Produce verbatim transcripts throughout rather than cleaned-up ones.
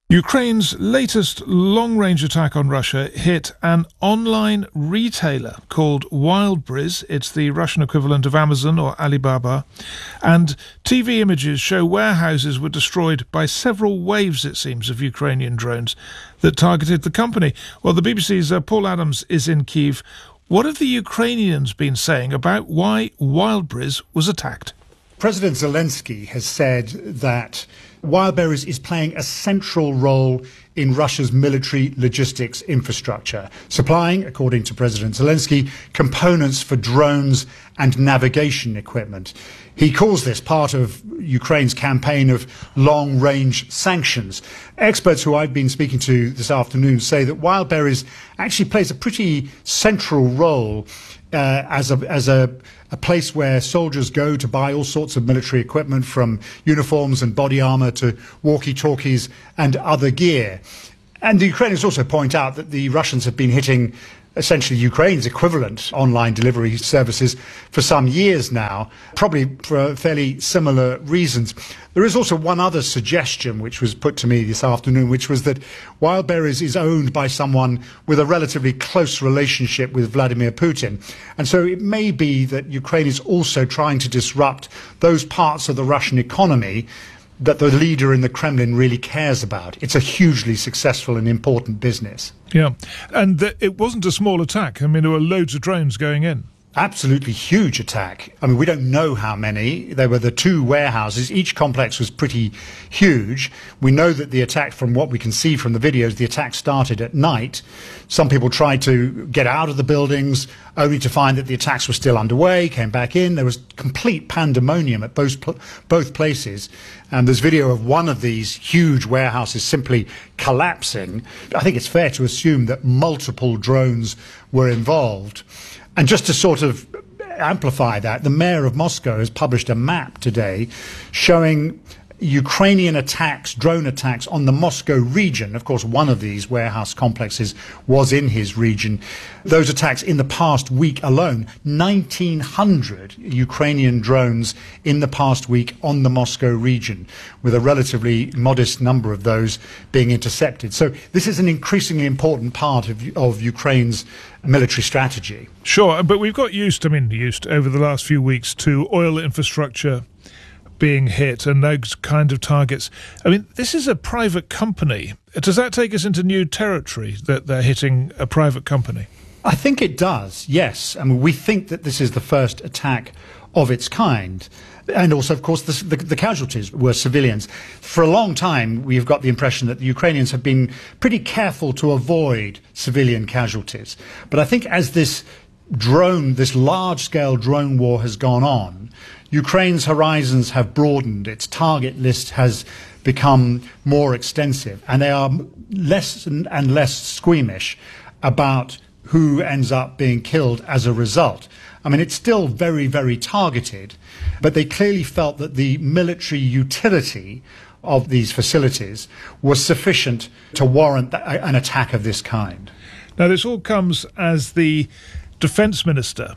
Ukraine's latest long-range attack on Russia hit an online retailer called Wildberries. It's the Russian equivalent of Amazon or Alibaba. And T V images show warehouses were destroyed by several waves, it seems, of Ukrainian drones that targeted the company. Well, the B B C's uh, Paul Adams is in Kyiv. What have the Ukrainians been saying about why Wildberries was attacked? President Zelensky has said that Wildberries is playing a central role in Russia's military logistics infrastructure, supplying, according to President Zelensky, components for drones and navigation equipment. He calls this part of Ukraine's campaign of long-range sanctions. Experts who I've been speaking to this afternoon say that Wildberries actually plays a pretty central role uh, as a, as a a place where soldiers go to buy all sorts of military equipment, from uniforms and body armour to walkie-talkies and other gear. And the Ukrainians also point out that the Russians have been hitting essentially Ukraine's equivalent online delivery services for some years now, probably for fairly similar reasons. There is also one other suggestion which was put to me this afternoon, which was that Wildberries is owned by someone with a relatively close relationship with Vladimir Putin. And so it may be that Ukraine is also trying to disrupt those parts of the Russian economy that the leader in the Kremlin really cares about. It's a hugely successful and important business. Yeah, and th- it wasn't a small attack. I mean, there were loads of drones going in. Absolutely huge attack. I mean, we don't know how many. There were the two warehouses. Each complex was pretty huge. We know that the attack, from what we can see from the videos, the attack started at night. Some people tried to get out of the buildings, only to find that the attacks were still underway, came back in. There was complete pandemonium at both, both places. And there's video of one of these huge warehouses simply collapsing. I think it's fair to assume that multiple drones were involved. And just to sort of amplify that, the mayor of Moscow has published a map today showing Ukrainian attacks, drone attacks on the Moscow region. Of course, one of these warehouse complexes was in his region. Those attacks in the past week alone, nineteen hundred Ukrainian drones in the past week on the Moscow region, with a relatively modest number of those being intercepted. So this is an increasingly important part of, of Ukraine's military strategy. Sure, but we've got used, I mean, used over the last few weeks to oil infrastructure being hit and those kind of targets. I mean, this is a private company. Does that take us into new territory, that they're hitting a private company? I think it does, yes. I mean, we think that this is the first attack of its kind. And also, of course, the, the, the casualties were civilians. For a long time, we've got the impression that the Ukrainians have been pretty careful to avoid civilian casualties. But I think as this drone, this large-scale drone war has gone on, Ukraine's horizons have broadened, its target list has become more extensive, and they are less and less squeamish about who ends up being killed as a result. I mean, it's still very, very targeted, but they clearly felt that the military utility of these facilities was sufficient to warrant an attack of this kind. Now, this all comes as the defense minister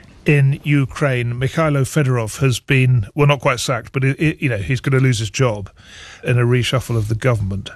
in Ukraine, Mikhailo Fedorov, has been, well, not quite sacked, but, it, it, you know, he's going to lose his job in a reshuffle of the government.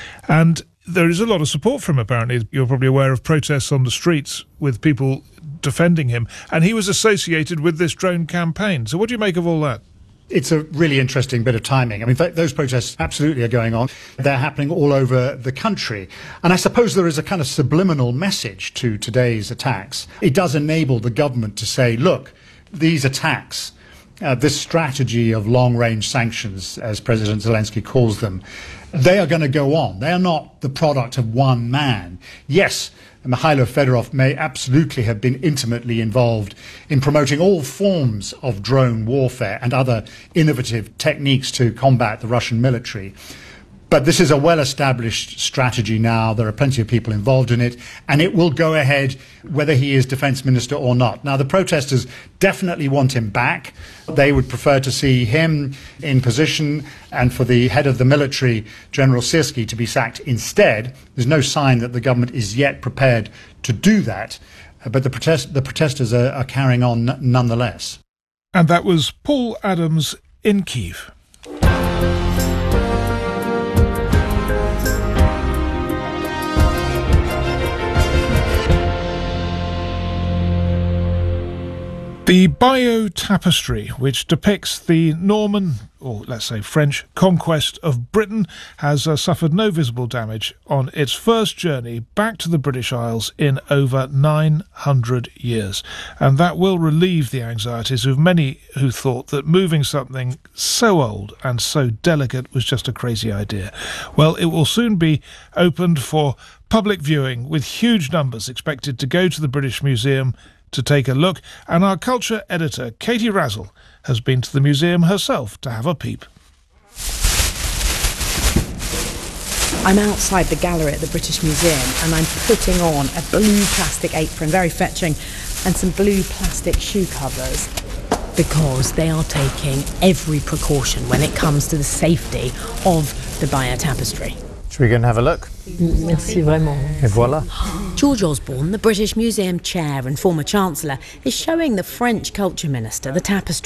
And there is a lot of support for him, apparently. You're probably aware of protests on the streets with people defending him. And he was associated with this drone campaign. So what do you make of all that? It's a really interesting bit of timing. I mean, those protests absolutely are going on. They're happening all over the country. And I suppose there is a kind of subliminal message to today's attacks. It does enable the government to say, look, these attacks, uh, this strategy of long-range sanctions, as President Zelensky calls them, they are going to go on. They are not the product of one man. Yes, Mikhailo Fedorov may absolutely have been intimately involved in promoting all forms of drone warfare and other innovative techniques to combat the Russian military. But this is a well-established strategy now. There are plenty of people involved in it, and it will go ahead whether he is defense minister or not. Now, the protesters definitely want him back. They would prefer to see him in position and for the head of the military, General Syrskyi, to be sacked instead. There's no sign that the government is yet prepared to do that, but the, protest, the protesters are, are carrying on n- nonetheless. And that was Paul Adams in Kyiv. The Bayeux Tapestry, which depicts the Norman, or let's say French, conquest of Britain, has uh, suffered no visible damage on its first journey back to the British Isles in over nine hundred years. And that will relieve the anxieties of many who thought that moving something so old and so delicate was just a crazy idea. Well, it will soon be opened for public viewing, with huge numbers expected to go to the British Museum to take a look, and our culture editor Katie Razzle has been to the museum herself to have a peep. I'm outside the gallery at the British Museum and I'm putting on a blue plastic apron, very fetching, and some blue plastic shoe covers, because they are taking every precaution when it comes to the safety of the Bayeux Tapestry. Should we go and have a look? Merci vraiment. Et voilà. George Osborne, the British Museum chair and former Chancellor, is showing the French culture minister the tapestry.